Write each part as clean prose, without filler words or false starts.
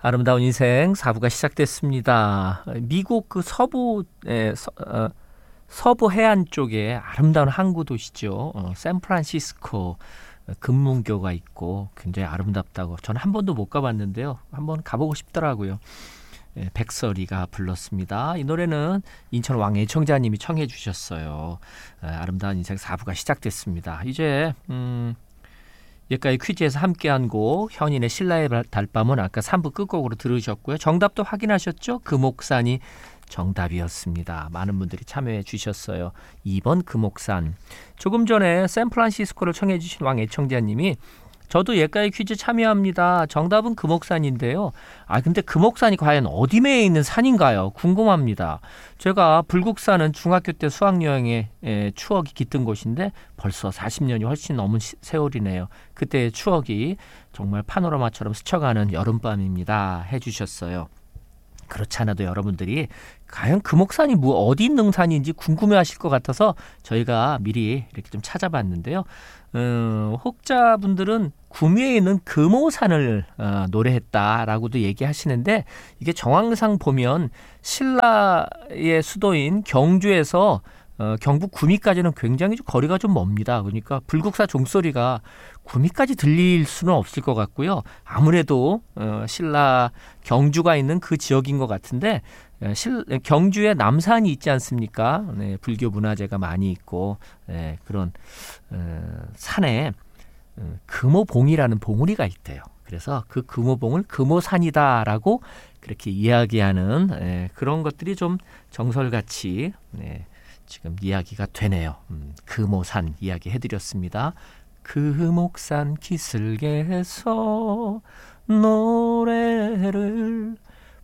아름다운 인생 4부가 시작됐습니다. 미국 그 서부 해안 쪽에 아름다운 항구 도시죠. 샌프란시스코 금문교가 있고 굉장히 아름답다고. 저는 한 번도 못 가봤는데요. 한번 가보고 싶더라고요. 백설이가 불렀습니다. 이 노래는 인천 왕애청자님이 청해 주셨어요. 아름다운 인생 4부가 시작됐습니다. 이제 예가의 퀴즈에서 함께한 곡 현인의 신라의 달밤은 아까 3부 끝곡으로 들으셨고요. 정답도 확인하셨죠? 금옥산이 정답이었습니다. 많은 분들이 참여해 주셨어요. 2번 금옥산. 조금 전에 샌프란시스코를 청해 주신 왕애청자님이 저도 예가의 퀴즈 참여합니다. 정답은 금옥산인데요. 근데 금옥산이 과연 어디매에 있는 산인가요? 궁금합니다. 제가 불국산은 중학교 때 수학여행에 추억이 깃든 곳인데 벌써 40년이 훨씬 넘은 세월이네요. 그때의 추억이 정말 파노라마처럼 스쳐가는 여름밤입니다. 해주셨어요. 그렇지 않아도 여러분들이 과연 금옥산이 어디 있는 산인지 궁금해하실 것 같아서 저희가 미리 이렇게 좀 찾아봤는데요. 혹자분들은 구미에 있는 금오산을 노래했다라고도 얘기하시는데 이게 정황상 보면 신라의 수도인 경주에서 경북 구미까지는 굉장히 거리가 좀 멉니다. 그러니까 불국사 종소리가 구미까지 들릴 수는 없을 것 같고요. 아무래도 신라 경주가 있는 그 지역인 것 같은데 경주에 남산이 있지 않습니까? 네, 불교 문화재가 많이 있고 그런 산에 금오봉이라는 봉우리가 있대요. 그래서 그 금오봉을 금오산이다라고 그렇게 이야기하는 그런 것들이 좀 정설같이 지금 이야기가 되네요. 금오산 이야기 해드렸습니다. 금옥산 기슭에서 노래를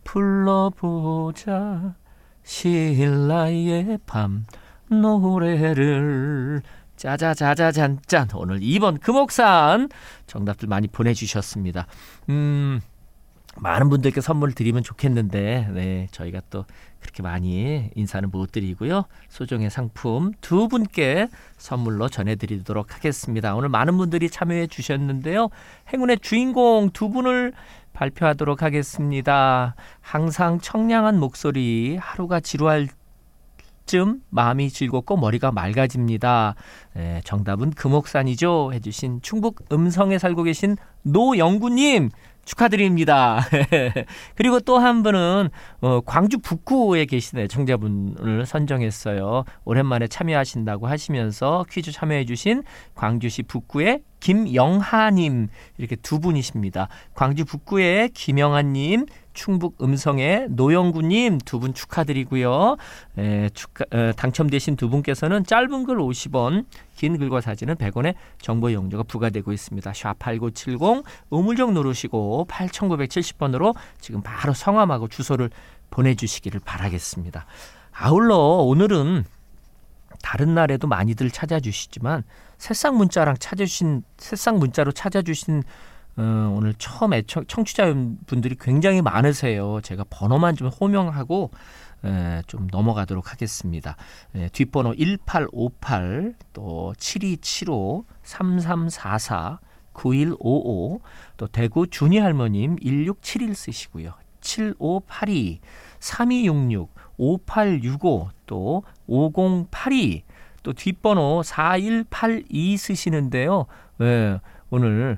불러보자 신라의 밤 노래를 짜자자자잔짠. 오늘 2번 금옥산 정답들 많이 보내주셨습니다. 많은 분들께 선물 드리면 좋겠는데 저희가 또 그렇게 많이 인사는 못 드리고요. 소정의 상품 2분께 선물로 전해드리도록 하겠습니다. 오늘 많은 분들이 참여해 주셨는데요. 행운의 주인공 2분을 발표하도록 하겠습니다. 항상 청량한 목소리, 하루가 지루할 쯤 마음이 즐겁고 머리가 맑아집니다. 정답은 금옥산이죠. 해주신 충북 음성에 살고 계신 노영구님 축하드립니다. 그리고 또 한 분은 광주 북구에 계신 애청자분을 선정했어요. 오랜만에 참여하신다고 하시면서 퀴즈 참여해 주신 광주시 북구의 김영하님, 이렇게 2분이십니다. 광주 북구의 김영하님, 충북 음성의 노영구님 2분 축하드리고요. 당첨되신 2분께서는 짧은 글 50원, 긴 글과 사진은 100원의 정보 이용료가 부과되고 있습니다. 샵8970 우물정 누르시고 8970번으로 지금 바로 성함하고 주소를 보내주시기를 바라겠습니다. 아울러 오늘은 다른 날에도 많이들 찾아주시지만 새싹 문자로 찾아주신 오늘 처음 청취자분들이 굉장히 많으세요. 제가 번호만 좀 호명하고 좀 넘어가도록 하겠습니다. 뒷번호 1858, 또 7275, 3344, 9155, 또 대구 준희 할머님 1671 쓰시고요. 7582, 3266, 5865, 또 5082, 또 뒷번호 4182 쓰시는데요. 오늘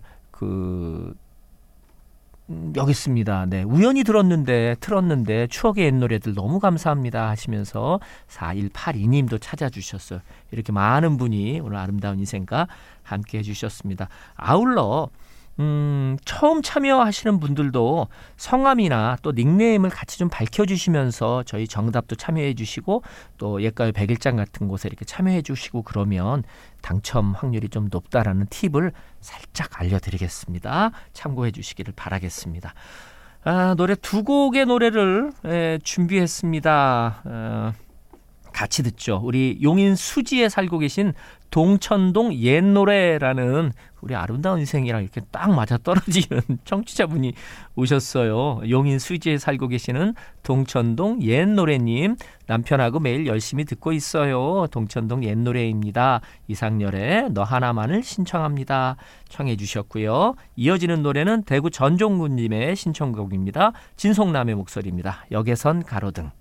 여기 있습니다. 우연히 틀었는데 추억의 옛 노래들 너무 감사합니다 하시면서 4182님도 찾아주셨어요. 이렇게 많은 분이 오늘 아름다운 인생과 함께 해주셨습니다. 아울러 처음 참여하시는 분들도 성함이나 또 닉네임을 같이 좀 밝혀주시면서 저희 정답도 참여해 주시고 또 예가요 100일장 같은 곳에 이렇게 참여해 주시고 그러면 당첨 확률이 좀 높다라는 팁을 살짝 알려드리겠습니다. 참고해 주시기를 바라겠습니다. 노래 2곡의 노래를 준비했습니다. 같이 듣죠. 우리 용인 수지에 살고 계신 동천동 옛노래라는 우리 아름다운 인생이랑 이렇게 딱 맞아떨어지는 청취자분이 오셨어요. 용인 수지에 살고 계시는 동천동 옛노래님, 남편하고 매일 열심히 듣고 있어요. 동천동 옛노래입니다. 이상열의 너 하나만을 신청합니다. 청해 주셨고요. 이어지는 노래는 대구 전종군님의 신청곡입니다. 진송남의 목소리입니다. 역에선 가로등.